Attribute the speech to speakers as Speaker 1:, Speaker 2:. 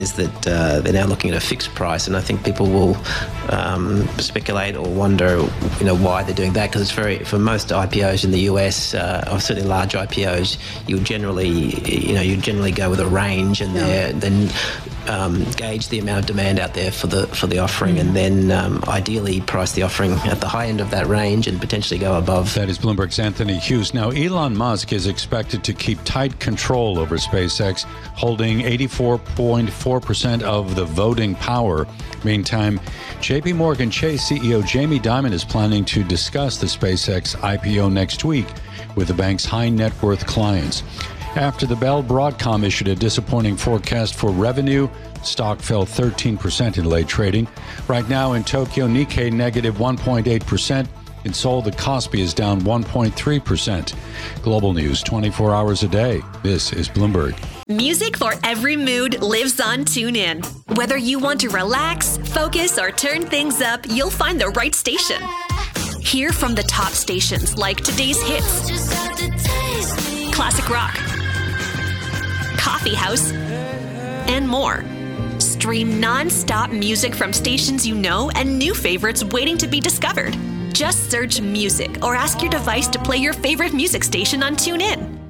Speaker 1: is that they're now looking at a fixed price, and I think people will speculate or wonder, why they're doing that, because it's for most IPOs in the US, or certainly large IPOs, you generally go with a range, and then gauge the amount of demand out there for the offering, and then ideally price the offering at the high end of that range and potentially go above.
Speaker 2: That is Bloomberg's Anthony Hughes. Now, Elon Musk is expected to keep tight control over SpaceX, holding 84.4% of the voting power. Meantime, JP Morgan Chase CEO Jamie Dimon is planning to discuss the SpaceX IPO next week with the bank's high net worth clients. After the bell, Broadcom issued a disappointing forecast for revenue. Stock fell 13% in late trading. Right now in Tokyo, Nikkei negative 1.8%. In Seoul, the Kospi is down 1.3%. Global news 24 hours a day. This is Bloomberg.
Speaker 3: Music for every mood lives on TuneIn. Whether you want to relax, focus, or turn things up, you'll find the right station. Hear from the top stations like today's hits, classic rock, coffee house, and more. Stream non-stop music from stations you know and new favorites waiting to be discovered. Just search music or ask your device to play your favorite music station on TuneIn.